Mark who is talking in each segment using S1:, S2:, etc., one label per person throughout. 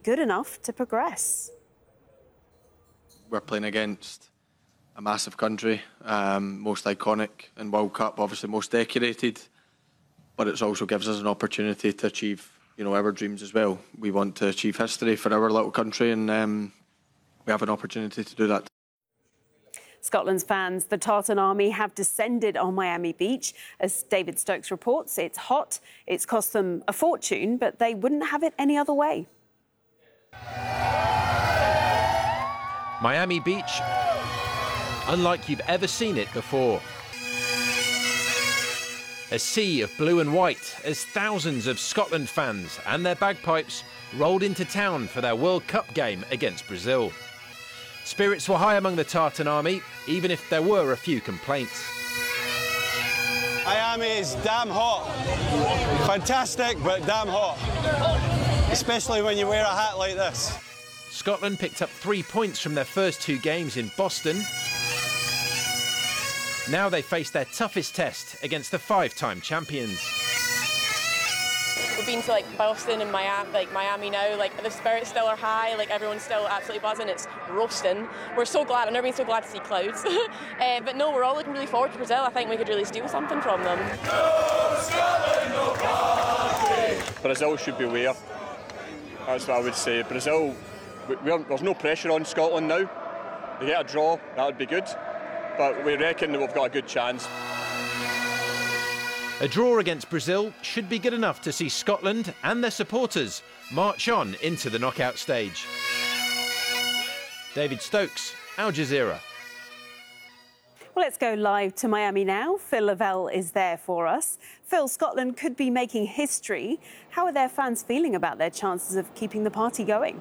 S1: good enough to progress.
S2: We're playing against a massive country, most iconic in World Cup, obviously most decorated, but it also gives us an opportunity to achieve, our dreams as well. We want to achieve history for our little country, and we have an opportunity to do that.
S1: Scotland's fans, the Tartan Army, have descended on Miami Beach. As David Stokes reports, it's hot, it's cost them a fortune, but they wouldn't have it any other way.
S3: Miami Beach, unlike you've ever seen it before. A sea of blue and white as thousands of Scotland fans and their bagpipes rolled into town for their World Cup game against Brazil. Spirits were high among the Tartan Army, even if there were a few complaints.
S4: Miami is damn hot. Fantastic, but damn hot. Especially when you wear a hat like this.
S3: Scotland picked up 3 points from their first 2 games in Boston. Now they face their toughest test against the 5-time champions.
S5: We've been to Boston and Miami now. The spirits still are high. Everyone's still absolutely buzzing. It's roasting. We're so glad. I've never been so glad to see clouds. But no, we're all looking really forward to Brazil. I think we could really steal something from them.
S6: Brazil should beware. That's what I would say. Brazil, there's no pressure on Scotland now. They get a draw, that would be good. But we reckon that we've got a good chance.
S3: A draw against Brazil should be good enough to see Scotland and their supporters march on into the knockout stage. David Stokes, Al Jazeera.
S1: Well, let's go live to Miami now. Phil Lavelle is there for us. Phil, Scotland could be making history. How are their fans feeling about their chances of keeping the party going?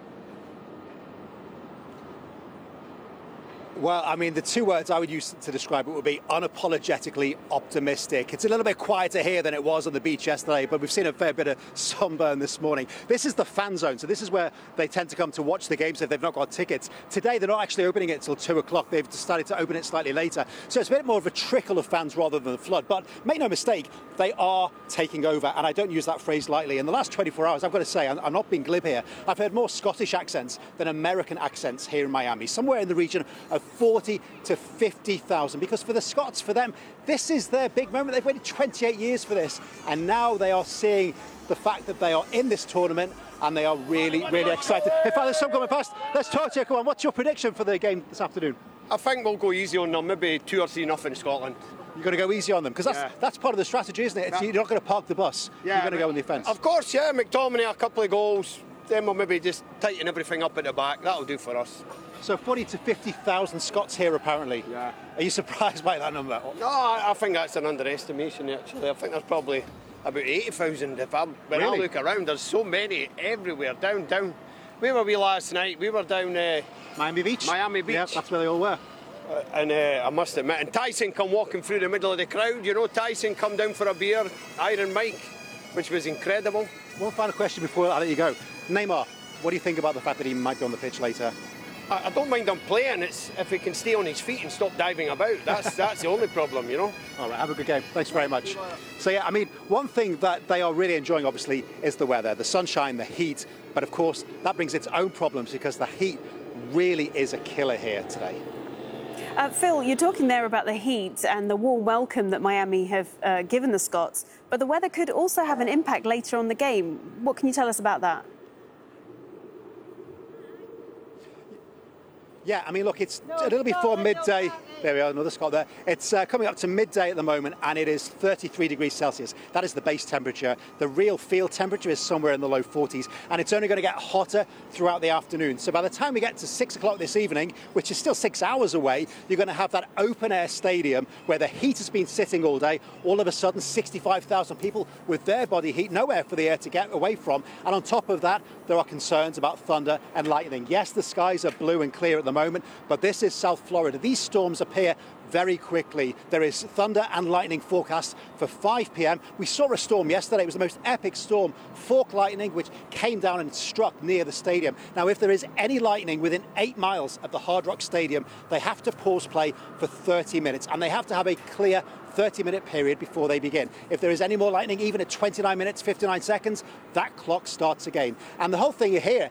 S7: Well, I mean, the 2 words I would use to describe it would be unapologetically optimistic. It's a little bit quieter here than it was on the beach yesterday, but we've seen a fair bit of sunburn this morning. This is the fan zone, so this is where they tend to come to watch the games if they've not got tickets. Today, they're not actually opening it till 2 o'clock. They've decided to open it slightly later. So it's a bit more of a trickle of fans rather than a flood. But make no mistake, they are taking over, and I don't use that phrase lightly. In the last 24 hours, I've got to say, I'm not being glib here, I've heard more Scottish accents than American accents here in Miami, somewhere in the region of 40 to 50,000, because for the Scots, for them, this is their big moment. They've waited 28 years for this, and now they are seeing the fact that they are in this tournament, and they are really, really excited. In fact, there's some coming past. Let's talk to you. Come on, what's your prediction for the game this afternoon?
S8: I think we'll go easy on them, maybe 2 or 3-0 Scotland.
S7: You're going to go easy on them, because that's part of the strategy, isn't it? You're not going to park the bus. You're going to go on the offence.
S8: Of course, yeah. McTominay, a couple of goals. Then we'll maybe just tighten everything up at the back. That'll do for us.
S7: So 40 to 50,000 Scots here, apparently.
S8: Yeah.
S7: Are you surprised by that number?
S8: No, I think that's an underestimation, actually. I think there's probably about 80,000. When I look around, there's so many everywhere. Down. Where were we last night? We were down...
S7: Miami Beach.
S8: Miami Beach.
S7: Yeah, that's where they all were.
S8: And I must admit, and Tyson come walking through the middle of the crowd. Tyson come down for a beer, Iron Mike, which was incredible.
S7: One final question before I let you go. Neymar, what do you think about the fact that he might be on the pitch later?
S8: I don't mind him playing. It's if he can stay on his feet and stop diving about. That's the only problem,
S7: All right, have a good game. Thanks very much. So, yeah, I mean, one thing that they are really enjoying, obviously, is the weather, the sunshine, the heat. But, of course, that brings its own problems because the heat really is a killer here today.
S1: Phil, you're talking there about the heat and the warm welcome that Miami have given the Scots, but the weather could also have an impact later on the game. What can you tell us about that?
S7: Yeah, I mean, look, it's a little before midday. There we are, another Scot there. It's coming up to midday at the moment, and it is 33 degrees Celsius. That is the base temperature. The real field temperature is somewhere in the low 40s, and it's only going to get hotter throughout the afternoon. So by the time we get to 6 o'clock this evening, which is still 6 hours away, you're going to have that open-air stadium where the heat has been sitting all day. All of a sudden, 65,000 people with their body heat, nowhere for the air to get away from. And on top of that, there are concerns about thunder and lightning. Yes, the skies are blue and clear at the moment, but this is South Florida. These storms appear very quickly. There is thunder and lightning forecast for 5 p.m. We saw a storm yesterday. It was the most epic storm, fork lightning, which came down and struck near the stadium. Now, if there is any lightning within 8 miles of the Hard Rock Stadium, they have to pause play for 30 minutes, and they have to have a clear 30-minute period before they begin. If there is any more lightning, even at 29 minutes, 59 seconds, that clock starts again. And the whole thing here